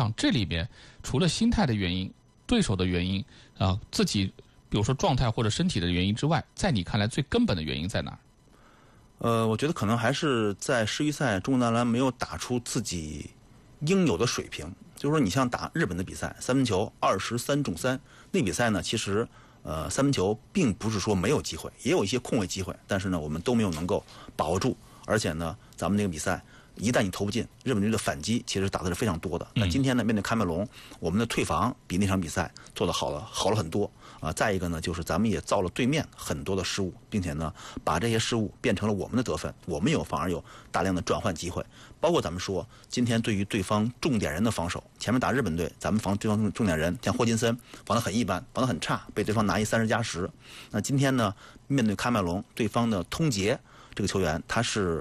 上，这里边除了心态的原因、对手的原因自己比如说状态或者身体的原因之外，在你看来最根本的原因在哪儿？ 我觉得可能还是在世预赛，中国男篮没有打出自己应有的水平。就是说，你像打日本的比赛，三分球23中3，那比赛呢，其实三分球并不是说没有机会，也有一些空位机会，但是呢，我们都没有能够把握住。而且呢，咱们那个比赛，一旦你投不进，日本队的反击其实打的是非常多的。那今天呢，面对喀麦隆，我们的退防比那场比赛做得好了很多。再一个呢，就是咱们也造了对面很多的失误，并且呢，把这些失误变成了我们的得分，我们反而有大量的转换机会。包括咱们说，今天对于对方重点人的防守，前面打日本队，咱们防对方重点人，像霍金森防得很一般，防得很差，被对方拿一30+10。那今天呢，面对喀麦隆，对方的通杰这个球员，他是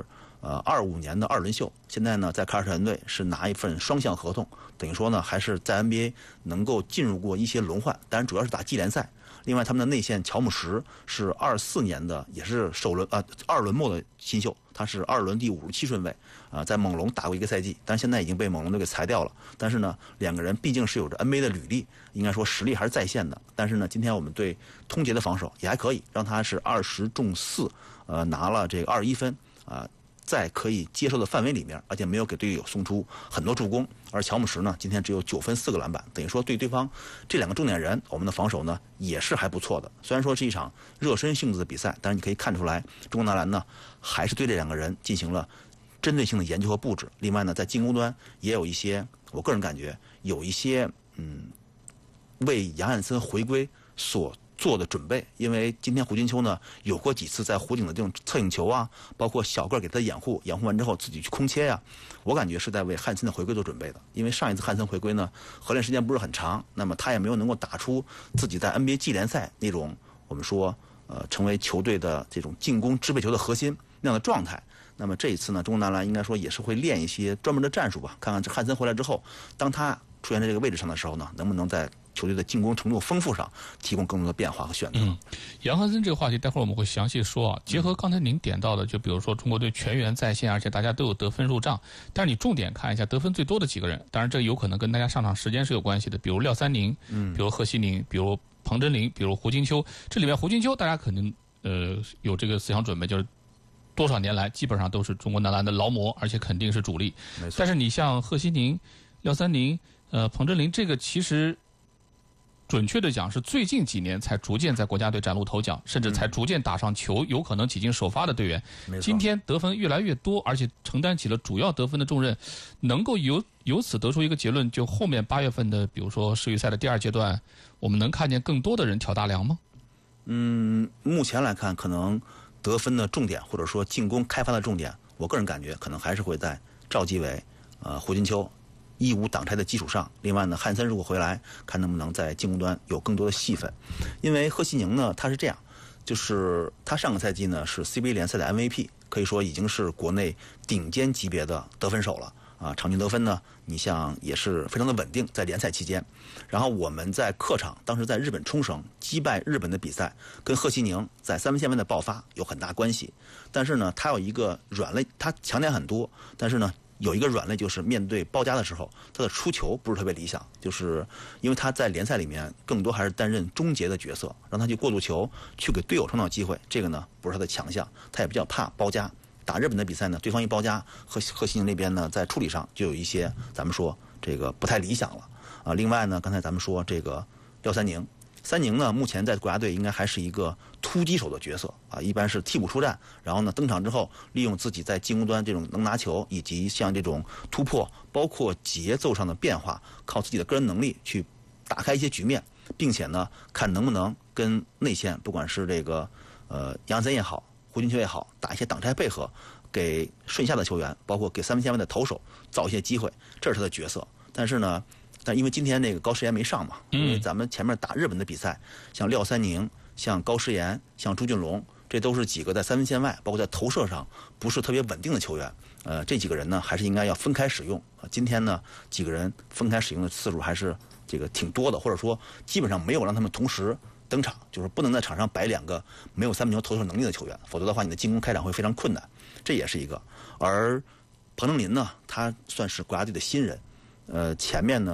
25年的2轮秀，现在呢在凯尔特人队是拿一份双向合同，等于说呢还是在 NBA 能够进入过一些轮换，当然主要是打季联赛。另外他们的内线乔姆什是24年的，也是2轮末的新秀，他是2轮第57顺位在猛龙打过一个赛季，但是现在已经被猛龙队给裁掉了。但是呢，两个人毕竟是有着 NBA 的履历，应该说实力还是在线的。但是呢，今天我们对通杰的防守也还可以，让他是20中4，拿了这个21分在可以接受的范围里面，而且没有给队友送出很多助攻。而乔姆什呢，今天只有9分4个篮板，等于说对对方这两个重点人，我们的防守呢也是还不错的。虽然说是一场热身性质的比赛，但是你可以看出来，中国男篮呢还是对这两个人进行了针对性的研究和布置。另外呢，在进攻端也有一些，我个人感觉有一些为杨汉森回归所做的准备。因为今天胡金秋呢有过几次在弧顶的这种侧影球包括小个给他的掩护完之后自己去空切我感觉是在为汉森的回归做准备的。因为上一次汉森回归呢合练时间不是很长，那么他也没有能够打出自己在 NBA 季联赛那种我们说成为球队的这种进攻支配球的核心那样的状态。那么这一次呢，中国男篮应该说也是会练一些专门的战术吧，看看这汉森回来之后，当他出现在这个位置上的时候呢，能不能在球队的进攻程度丰富上提供更多的变化和选择。 杨汉森这个话题待会儿我们会详细说结合刚才您点到的，就比如说中国队全员在线，而且大家都有得分入账，但是你重点看一下得分最多的几个人，当然这有可能跟大家上场时间是有关系的，比如廖三宁，比如贺西宁，比如彭真林，比如胡金秋。这里面胡金秋大家可能有这个思想准备，就是多少年来基本上都是中国男篮的劳模，而且肯定是主力。但是你像贺西宁、廖三宁、彭真林，这个其实准确的讲是最近几年才逐渐在国家队崭露头角，甚至才逐渐打上球，有可能挤进首发的队员。今天得分越来越多，而且承担起了主要得分的重任，能够由此得出一个结论，就后面8月份的比如说世预赛的第2阶段，我们能看见更多的人挑大梁吗？ 目前来看，可能得分的重点或者说进攻开发的重点，我个人感觉可能还是会在赵继伟、胡金秋义无挡拆的基础上。另外呢，汉森如果回来，看能不能在进攻端有更多的戏份。因为贺西宁呢，他是这样，就是他上个赛季呢是 CBA 联赛的 MVP， 可以说已经是国内顶尖级别的得分手了场均得分呢，你像也是非常的稳定，在联赛期间。然后我们在客场，当时在日本冲绳击败日本的比赛，跟贺西宁在3分线外的爆发有很大关系。但是呢，他有一个软肋，他强点很多，但是呢，有一个软肋就是面对包夹的时候，他的出球不是特别理想，就是因为他在联赛里面更多还是担任终结的角色，让他去过渡球，去给队友创造机会，这个呢不是他的强项，他也比较怕包夹。打日本的比赛呢，对方一包夹，贺西宁那边呢在处理上就有一些咱们说这个不太理想了另外呢，刚才咱们说这个廖三宁呢，目前在国家队应该还是一个突击手的角色一般是替补出战，然后呢登场之后，利用自己在进攻端这种能拿球，以及像这种突破，包括节奏上的变化，靠自己的个人能力去打开一些局面，并且呢，看能不能跟内线，不管是这个杨森也好，胡金秋也好，打一些挡拆配合，给顺下的球员，包括给3分线外的投手造一些机会，这是他的角色。但因为今天那个高诗岩没上嘛，因为咱们前面打日本的比赛，像廖三宁、像高诗岩、像朱俊龙，这都是几个在3分线外，包括在投射上不是特别稳定的球员。这几个人呢，还是应该要分开使用今天呢，几个人分开使用的次数还是这个挺多的，或者说基本上没有让他们同时登场，就是不能在场上摆2个没有3分球投射能力的球员，否则的话你的进攻开展会非常困难，这也是一个。而彭正林呢，他算是国家队的新人，前面呢